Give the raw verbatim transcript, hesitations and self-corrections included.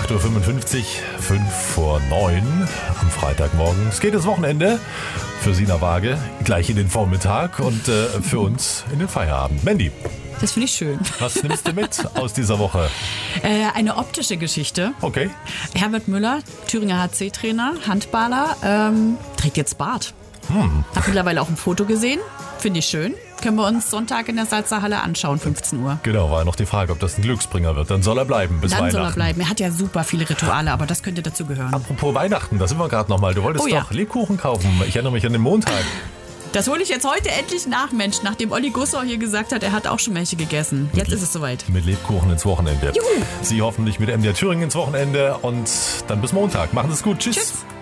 acht Uhr fünfundfünfzig, fünf vor neun am Freitagmorgen. Es geht ins Wochenende für Sina Waage, gleich in den Vormittag und äh, für uns in den Feierabend. Mandy. Das finde ich schön. Was nimmst du mit aus dieser Woche? Äh, eine optische Geschichte. Okay. Herbert Müller, Thüringer H C-Trainer, Handballer, ähm, trägt jetzt Bart. Hm. Hab mittlerweile auch ein Foto gesehen. Finde ich schön. Können wir uns Sonntag in der Salzer Halle anschauen, fünfzehn Uhr. Genau, war ja noch die Frage, ob das ein Glücksbringer wird. Dann soll er bleiben bis Dann Weihnachten. soll er bleiben. Er hat ja super viele Rituale, aber das könnte dazu gehören. Apropos Weihnachten, da sind wir gerade nochmal. Du wolltest Oh ja. doch Lebkuchen kaufen. Ich erinnere mich an den Montag. Das hole ich jetzt heute endlich nach, Mensch, nachdem Olli Gussau hier gesagt hat, er hat auch schon welche gegessen. Jetzt ist es soweit. Mit Lebkuchen ins Wochenende. Juhu. Sie hoffentlich mit M D R Thüringen ins Wochenende und dann bis Montag. Machen Sie es gut. Tschüss. Tschüss.